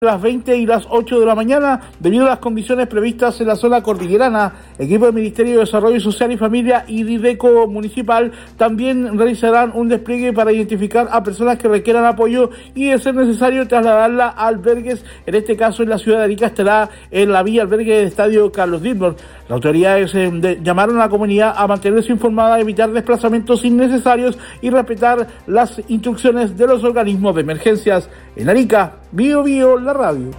las 20 y las 8 de la mañana, debido a las condiciones previstas en la zona cordillerana. Equipo del Ministerio de Desarrollo Social y Familia y Dideco Municipal también realizarán un despliegue para identificar a personas que requieran apoyo y, de ser necesario, trasladarla a albergues. En este caso, en la ciudad de Arica estará en la vía albergue del Estadio Carlos Dittmer. Las autoridades llamaron a la comunidad a mantenerse informada, evitar desplazamientos innecesarios y respetar las instrucciones de los organismos de emergencias. En Arica, Bio Bio, la radio.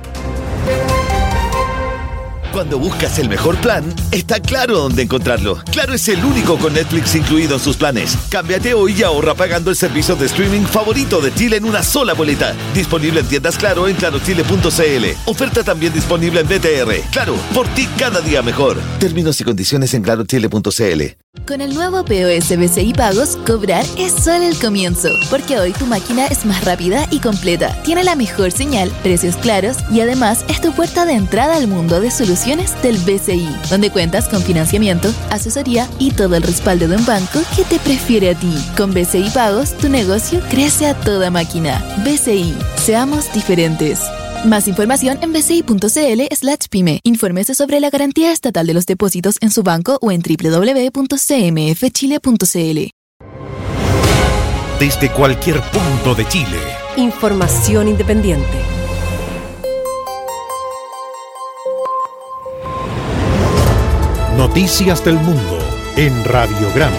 Cuando buscas el mejor plan, está Claro dónde encontrarlo. Claro es el único con Netflix incluido en sus planes. Cámbiate hoy y ahorra pagando el servicio de streaming favorito de Chile en una sola boleta. Disponible en tiendas Claro en clarochile.cl. Oferta también disponible en BTR. Claro, por ti cada día mejor. Términos y condiciones en clarochile.cl. Con el nuevo POS BCI Pagos, cobrar es solo el comienzo, porque hoy tu máquina es más rápida y completa, tiene la mejor señal, precios claros y además es tu puerta de entrada al mundo de soluciones del BCI, donde cuentas con financiamiento, asesoría y todo el respaldo de un banco que te prefiere a ti. Con BCI Pagos, tu negocio crece a toda máquina. BCI, seamos diferentes. Más información en bci.cl/pyme. Infórmese sobre la garantía estatal de los depósitos en su banco o en www.cmfchile.cl. Desde cualquier punto de Chile. Información independiente. Noticias del mundo en Radiograma.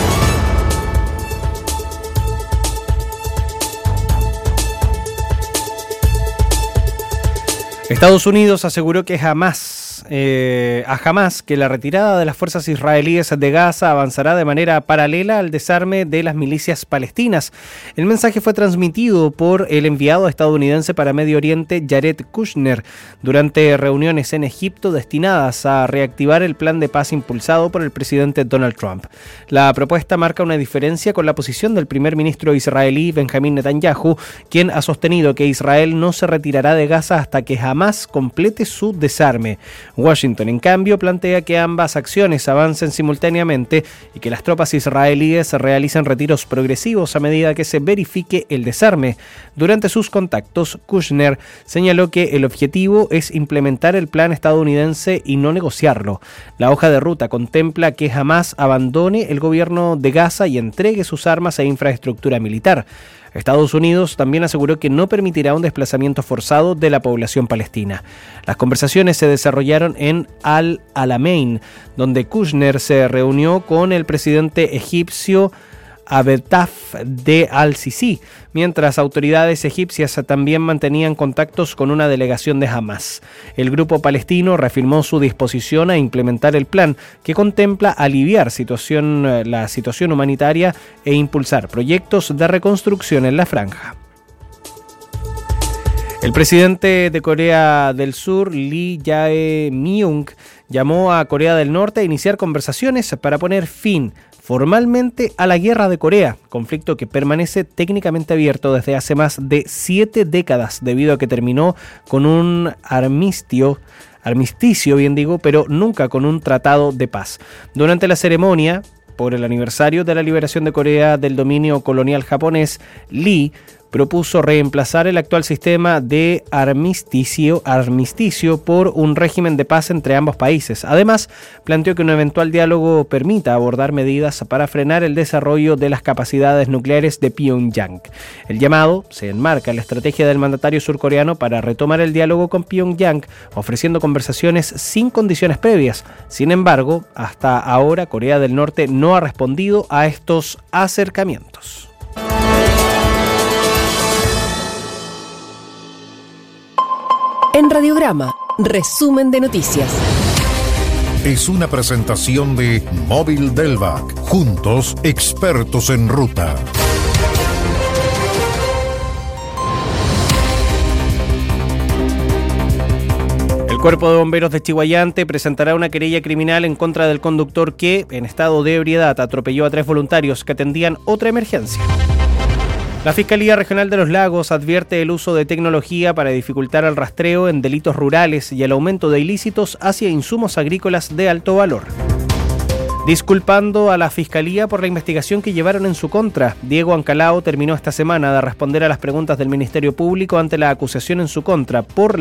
Estados Unidos aseguró que jamás que la retirada de las fuerzas israelíes de Gaza avanzará de manera paralela al desarme de las milicias palestinas. El mensaje fue transmitido por el enviado estadounidense para Medio Oriente, Jared Kushner, durante reuniones en Egipto destinadas a reactivar el plan de paz impulsado por el presidente Donald Trump. La propuesta marca una diferencia con la posición del primer ministro israelí Benjamín Netanyahu, quien ha sostenido que Israel no se retirará de Gaza hasta que Hamás complete su desarme. Washington, en cambio, plantea que ambas acciones avancen simultáneamente y que las tropas israelíes realicen retiros progresivos a medida que se verifique el desarme. Durante sus contactos, Kushner señaló que el objetivo es implementar el plan estadounidense y no negociarlo. La hoja de ruta contempla que Hamás abandone el gobierno de Gaza y entregue sus armas e infraestructura militar. Estados Unidos también aseguró que no permitirá un desplazamiento forzado de la población palestina. Las conversaciones se desarrollaron en Al-Alamein, donde Kushner se reunió con el presidente egipcio Abdel-Fattah al-Sisi, mientras autoridades egipcias también mantenían contactos con una delegación de Hamás. El grupo palestino reafirmó su disposición a implementar el plan, que contempla aliviar la situación humanitaria e impulsar proyectos de reconstrucción en la franja. El presidente de Corea del Sur, Lee Jae-myung, llamó a Corea del Norte a iniciar conversaciones para poner fin formalmente a la Guerra de Corea, conflicto que permanece técnicamente abierto desde hace más de 7 décadas, debido a que terminó con un armisticio, pero nunca con un tratado de paz. Durante la ceremonia por el aniversario de la liberación de Corea del dominio colonial japonés, Lee propuso reemplazar el actual sistema de armisticio por un régimen de paz entre ambos países. Además, planteó que un eventual diálogo permita abordar medidas para frenar el desarrollo de las capacidades nucleares de Pyongyang. El llamado se enmarca en la estrategia del mandatario surcoreano para retomar el diálogo con Pyongyang, ofreciendo conversaciones sin condiciones previas. Sin embargo, hasta ahora Corea del Norte no ha respondido a estos acercamientos. En Radiograma, resumen de noticias. Es una presentación de Móvil Delvac. Juntos, expertos en ruta. El Cuerpo de Bomberos de Chihuayante presentará una querella criminal en contra del conductor que, en estado de ebriedad, atropelló a 3 voluntarios que atendían otra emergencia. La Fiscalía Regional de los Lagos advierte el uso de tecnología para dificultar el rastreo en delitos rurales y el aumento de ilícitos hacia insumos agrícolas de alto valor. Disculpando a la Fiscalía por la investigación que llevaron en su contra, Diego Ancalao terminó esta semana de responder a las preguntas del Ministerio Público ante la acusación en su contra por